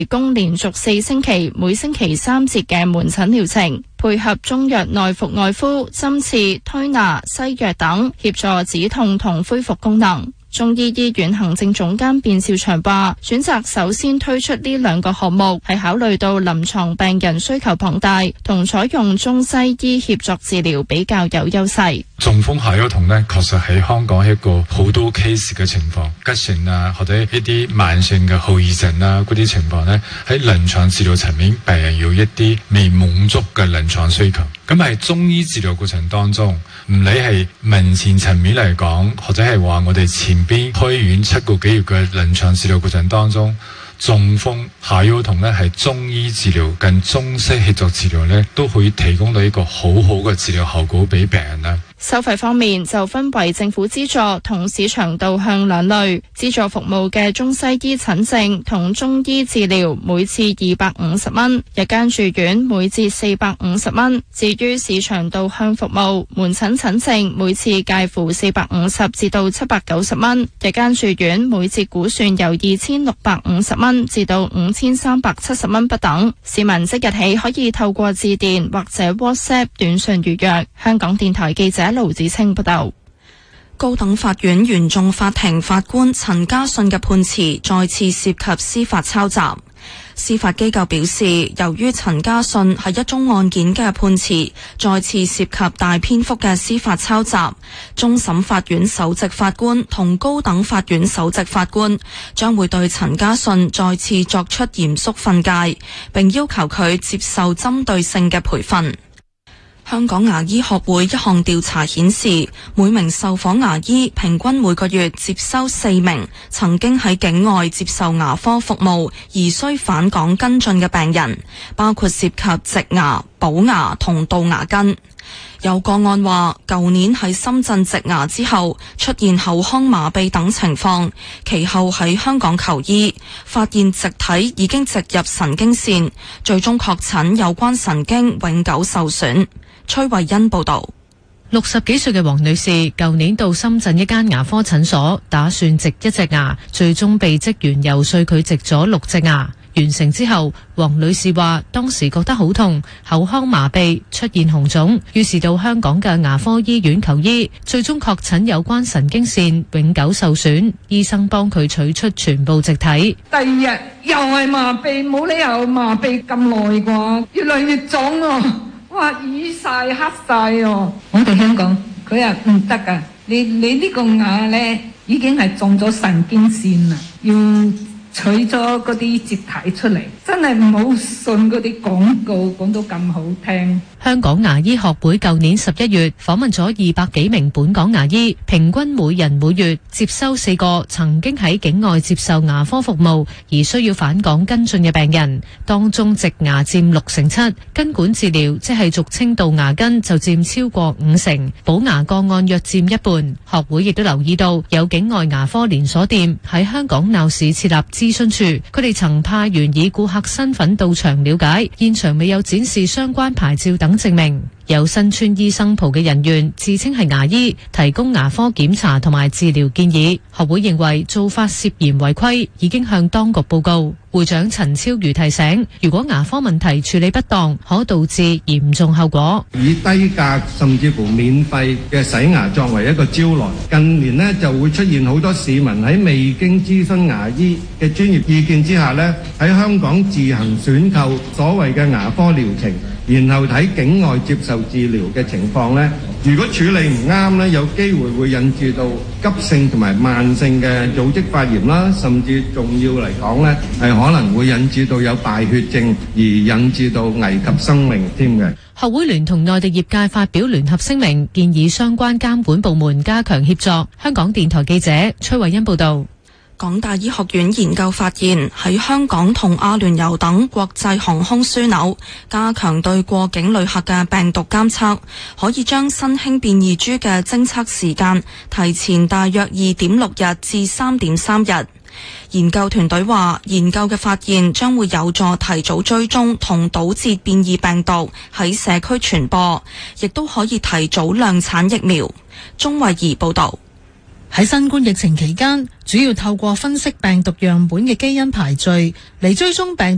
提供連續4星期每星期3節嘅門診療程，配合中藥內服外敷、針刺、推拿、西藥等，協助止痛同恢復功能。中醫醫院行政總監卞兆祥話，選擇首先推出呢2個項目，係考慮到臨床病人需求龐大，同採用中西醫協作治療比較有優勢。 中風下腰痛呢，確實喺香港係一個好多 case 嘅情況，急性啊或者一啲慢性嘅後遺症啊嗰啲情況呢，喺臨床治療層面，病人有一啲未滿足嘅臨床需求。咁喺中醫治療過程當中，唔理係文前層面嚟講，或者係話我哋前邊開院7個幾月嘅臨床治療過程當中，中風下腰痛呢係中醫治療跟中西協作治療呢，都可以提供到一個好好嘅治療效果俾病人啦。 收費方面就分為政府資助同市場導向兩類，資助服務嘅中西醫診症同中醫治療每次250蚊，日間住院每節450蚊。至於市場導向服務，門診診症每次介乎450至到790蚊，日間住院每節估算由2650蚊至到5370蚊不等。市民即日起可以透過致電或者 WhatsApp 短信預約。香港電台記者盧子清報道。 高等法院原訟法庭法官陳家信嘅判詞再次涉及司法抄襲。司法機構表示，由於陳家信係一宗案件嘅判詞再次涉及大篇幅嘅司法抄襲，終審法院首席法官同高等法院首席法官將會對陳家信再次作出嚴肅訓誡，並要求佢接受針對性嘅培訓。香港牙醫學會一項調查顯示，每名受訪牙醫平均每個月接收4名曾經喺境外接受牙科服務而需返港跟進嘅病人，包括涉及植牙、補牙同杜牙根。有個案話，舊年喺深圳植牙之後出現口腔麻痹等情況，其後喺香港求醫，發現植體已經植入神經線，最終確診有關神經永久受損。崔慧欣報道。 60幾歲嘅黃女士舊年到深圳一間牙科診所，打算植一隻牙，最終被職員游說佢植咗6隻牙。完成之後，黃女士話當時覺得好痛，口腔麻痹，出現紅腫，於是到香港嘅牙科醫院求醫，最終確診有關神經線永久受損，醫生幫佢取出全部植體。 第二日又係麻痹，冇理由麻痹咁耐啩，越嚟越腫啊！哇，瘀晒黑晒哦！我哋香港佢話唔得噶，你呢個牙咧已經係中咗神經線啦，要取咗嗰啲植體出嚟，真係唔好信嗰啲廣告講到咁好聽。 香港牙醫學會舊年11月訪問咗200幾名本港牙醫，平均每人每月接收4個曾經喺境外接受牙科服務而需要返港跟進嘅病人，當中植牙佔7%，根管治療即係俗稱杜牙根就佔超過50%，補牙個案約佔一半。學會亦都留意到有境外牙科連鎖店喺香港鬧市設立諮詢處，佢哋曾派員以顧客身份到場了解，現場未有展示相關牌照等證明。有身穿醫生袍嘅人員自稱係牙醫，提供牙科檢查同埋治療建議。學會認為做法涉嫌違規，已經向當局報告。會長陳超瑜提醒，如果牙科問題處理不當，可導致嚴重後果。 以低價甚至乎免費嘅洗牙作為一個招來，近年呢就會出現好多市民喺未經諮詢牙醫嘅專業意見之下呢，喺香港自行選購所謂嘅牙科療程，然後喺境外接受治療嘅情況呢，如果處理唔啱呢，有機會會引致到急性同埋慢性嘅組織發炎啦，甚至重要嚟講呢，係可能會引致到有敗血症，而引致到危及生命添嘅。 學會聯同內地業界發表聯合聲明，建議相關監管部門加強協作。香港電台記者崔慧欣報道。 港大醫學院研究發現，喺香港同阿聯酋等國際航空樞紐加強對過境旅客嘅病毒監測，可以將新興變異株嘅偵測時間提前大約2.6日至3.3日。研究團隊話，研究嘅發現將會有助提早追蹤同堵截變異病毒喺社區傳播，亦都可以提早量產疫苗。鍾慧儀報道。 喺新冠疫情期間，主要透過分析病毒樣本嘅基因排序嚟追蹤病毒